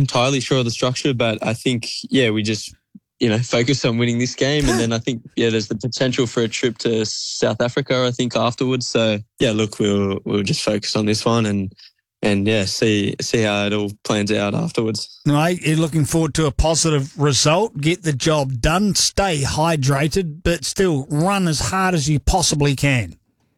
entirely sure of the structure, but I think, we just, focus on winning this game. And then I think, there's the potential for a trip to South Africa, I think, afterwards. So, look, we'll just focus on this one and see how it all plans out afterwards. Right, you're looking forward to a positive result, get the job done, stay hydrated, but still run as hard as you possibly can.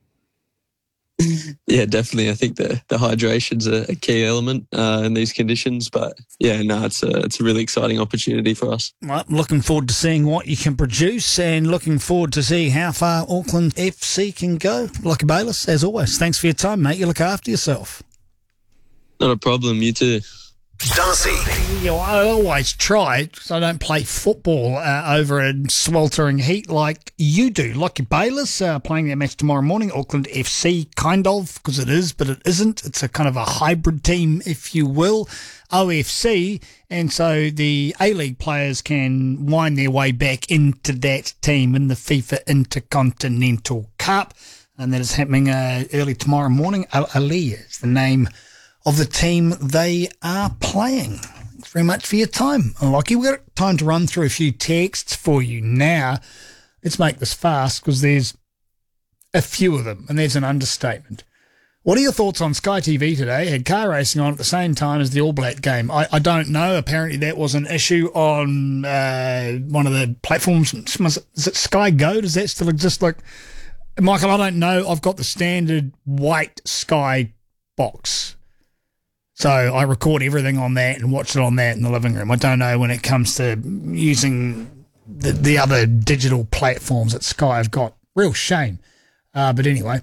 Yeah, definitely. I think the hydration's a key element in these conditions. But it's a really exciting opportunity for us. Well, looking forward to seeing what you can produce and looking forward to see how far Auckland FC can go. Lockie Bayliss, as always, thanks for your time, mate. You look after yourself. Not a problem. You too. Darcy. I always try because I don't play football over in sweltering heat like you do. Lockie Bayliss playing their match tomorrow morning. Auckland FC, kind of, because it is, but it isn't. It's a kind of a hybrid team, if you will. OFC, and so the A-League players can wind their way back into that team in the FIFA Intercontinental Cup, and that is happening early tomorrow morning. Aliyah is the name of the team they are playing. Thanks very much for your time, Lockie. We've got time to run through a few texts for you now. Let's make this fast because there's a few of them, and there's an understatement. What are your thoughts on Sky TV today? Had car racing on at the same time as the All Black game. I don't know. Apparently that was an issue on one of the platforms. Is it Sky Go? Does that still exist? Like, Michael, I don't know. I've got the standard white Sky box. So I record everything on that and watch it on that in the living room. I don't know when it comes to using the other digital platforms that Sky have got. Real shame. But anyway,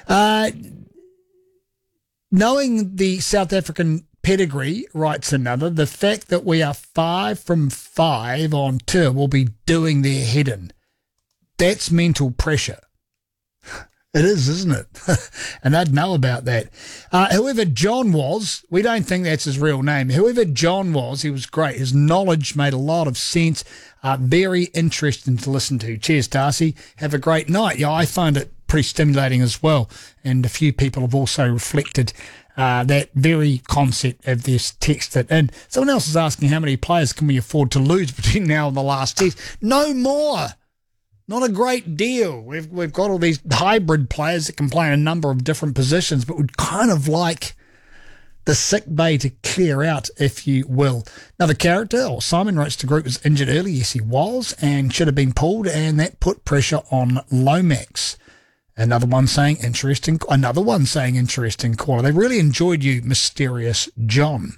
knowing the South African pedigree, writes another, the fact that we are 5 from 5 on tour will be doing their head in. That's mental pressure. It is, isn't it? And they'd know about that. Whoever John was, we don't think that's his real name. Whoever John was, he was great. His knowledge made a lot of sense. Very interesting to listen to. Cheers, Darcy. Have a great night. Yeah, I find it pretty stimulating as well. And a few people have also reflected that very concept of this text. And someone else is asking how many players can we afford to lose between now and the last test? No more. Not a great deal. We've got all these hybrid players that can play in a number of different positions, but we'd kind of like the sick bay to clear out, if you will. Another character, Simon writes to group, was injured early. Yes, he was, and should have been pulled, and that put pressure on Lomax. Another one saying interesting caller. They really enjoyed you, Mysterious John.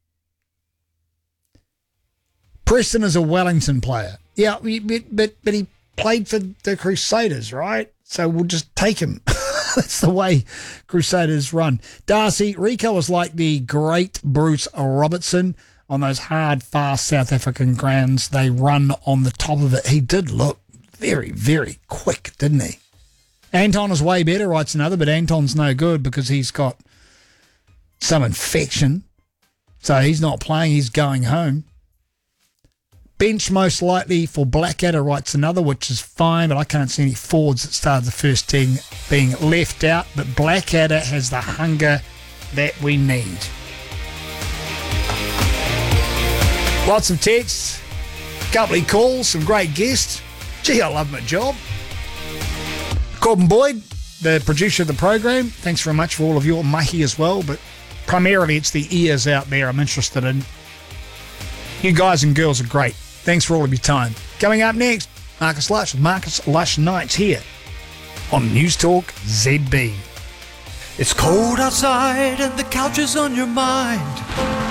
Preston is a Wellington player. Yeah, but he played for the Crusaders, right? So we'll just take him. That's the way Crusaders run. Darcy, Rico was like the great Bruce Robertson on those hard, fast South African grounds. They run on the top of it. He did look very, very quick, didn't he? Anton is way better, writes another, but Anton's no good because he's got some infection. So he's not playing, he's going home. Bench most likely for Blackadder, writes another, which is fine, but I can't see any forwards that started the first team being left out. But Blackadder has the hunger that we need. Lots of texts, a couple of calls, some great guests. Gee, I love my job. Corbin Boyd, the producer of the program, thanks very much for all of your mahi as well, but primarily it's the ears out there I'm interested in. You guys and girls are great. Thanks for all of your time. Coming up next, Marcus Lush with Marcus Lush Nights here on News Talk ZB. It's cold outside and the couch is on your mind.